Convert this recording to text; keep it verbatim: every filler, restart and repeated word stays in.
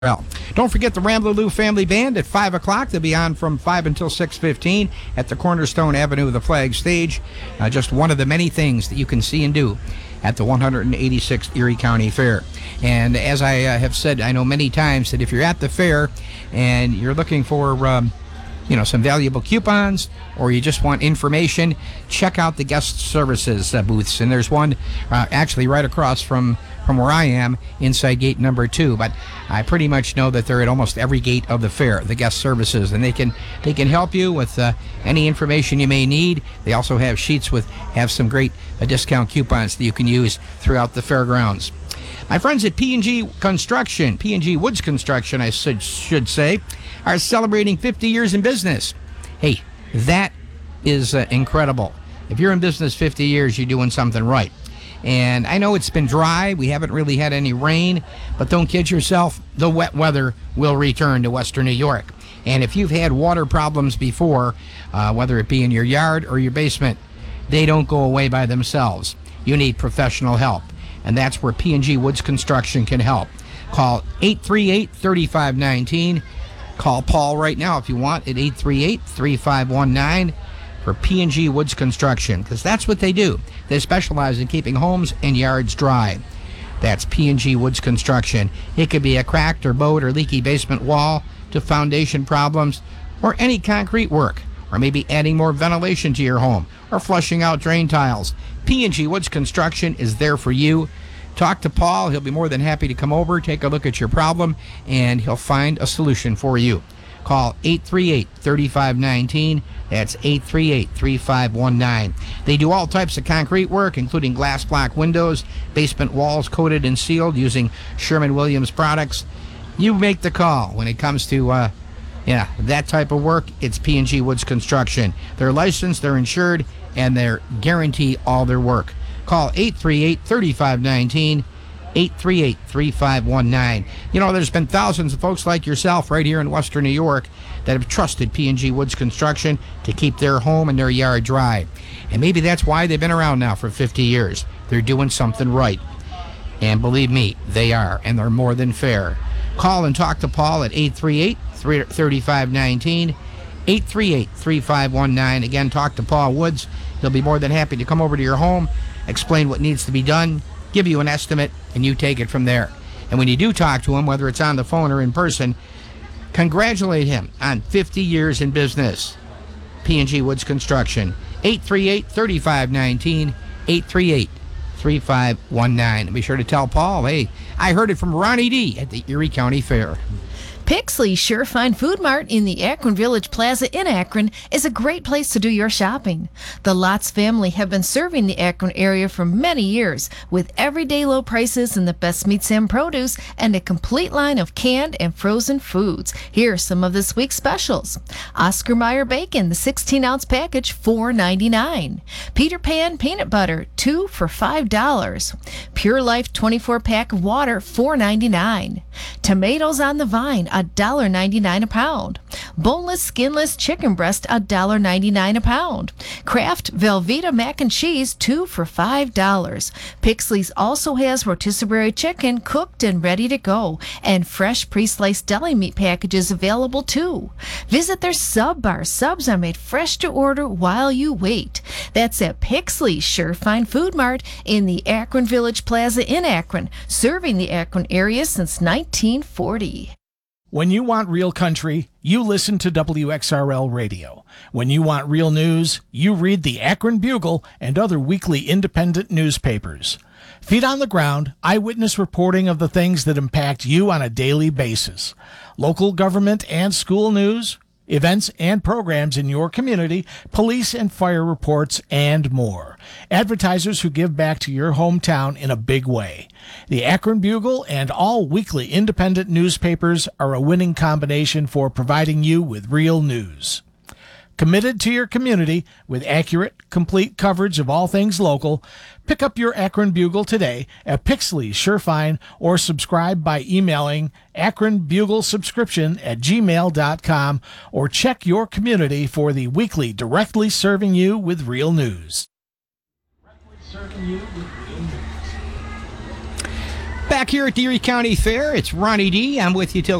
Well, don't forget the Ramblaloo Family Band at five o'clock. They'll be on from five until six fifteen at the Cornerstone Avenue The Flag Stage. Uh, just one of the many things that you can see and do at the one hundred eighty-sixth Erie County Fair. And as I uh, have said, I know many times that if you're at the fair and you're looking for um, you know, some valuable coupons, or you just want information, check out the guest services uh, booths. And there's one uh, actually right across from, from where I am, inside gate number two. But I pretty much know that they're at almost every gate of the fair, the guest services, and they can they can help you with uh, any information you may need. They also have sheets with have some great uh, discount coupons that you can use throughout the fairgrounds. My friends at P and G Construction, P and G Woods Construction, I should, should say, are celebrating fifty years in business. Hey, that is uh, incredible. If you're in business fifty years, you're doing something right. And I know it's been dry. We haven't really had any rain, but don't kid yourself. The wet weather will return to Western New York. And if you've had water problems before, uh, whether it be in your yard or your basement, they don't go away by themselves. You need professional help. And that's where P and G Woods Construction can help. Call eight three eight, three five one nine. Call Paul right now if you want at eight three eight, three five one nine for P and G Woods Construction, because that's what they do. They specialize in keeping homes and yards dry. That's P and G Woods Construction. It could be a cracked or bowed or leaky basement wall to foundation problems or any concrete work, or maybe adding more ventilation to your home or flushing out drain tiles. P and G Woods Construction is there for you. Talk to Paul. He'll be more than happy to come over, take a look at your problem, and he'll find a solution for you. Call eight three eight, three five one nine. That's eight three eight, three five one nine. They do all types of concrete work, including glass block windows, basement walls coated and sealed using Sherwin-Williams products. You make the call when it comes to uh, yeah, that type of work. It's P and G Woods Construction. They're licensed, they're insured, and they guarantee all their work. Call eight three eight, three five one nine, eight three eight, three five one nine. You know, there's been thousands of folks like yourself right here in Western New York that have trusted P and G Woods Construction to keep their home and their yard dry. And maybe that's why they've been around now for fifty years. They're doing something right. And believe me, they are, and they're more than fair. Call and talk to Paul at eight three eight, three five one nine, eight three eight, three five one nine. Again, talk to Paul Woods. He'll be more than happy to come over to your home, explain what needs to be done, give you an estimate, and you take it from there. And when you do talk to him, whether it's on the phone or in person, congratulate him on fifty years in business. P and G Woods Construction, eight three eight, three five one nine, eight three eight, three five one nine. And be sure to tell Paul, hey, I heard it from Ronnie D at the Erie County Fair. Pixley's Sure Fine Food Mart in the Akron Village Plaza in Akron is a great place to do your shopping. The Lotz family have been serving the Akron area for many years with everyday low prices and the best meats and produce and a complete line of canned and frozen foods. Here are some of this week's specials. Oscar Mayer bacon, the sixteen ounce package, four ninety-nine. Peter Pan peanut butter, two for five dollars. Pure Life twenty-four pack of water, four ninety-nine. Tomatoes on the vine, one dollar ninety-nine a pound. Boneless, skinless chicken breast, one dollar ninety-nine a pound. Kraft Velveeta mac and cheese, two for five dollars. Pixley's also has rotisserie chicken cooked and ready to go, and fresh pre-sliced deli meat packages available too. Visit their sub bar. Subs are made fresh to order while you wait. That's at Pixley's Sure Fine Food Mart in the Akron Village Plaza in Akron, serving the Akron area since nineteen forty. When you want real country, you listen to W X R L Radio. When you want real news, you read the Akron Bugle and other weekly independent newspapers. Feet on the ground, eyewitness reporting of the things that impact you on a daily basis. Local government and school news, events and programs in your community, police and fire reports, and more. Advertisers who give back to your hometown in a big way. The Akron Bugle and all weekly independent newspapers are a winning combination for providing you with real news. Committed to your community with accurate, complete coverage of all things local, pick up your Akron Bugle today at Pixley's Sure Fine or subscribe by emailing akron bugle subscription at gmail dot com or check your community for the weekly directly serving you with real news. Directly serving you with real news. Back here at the Erie County Fair, it's Ronnie D. I'm with you till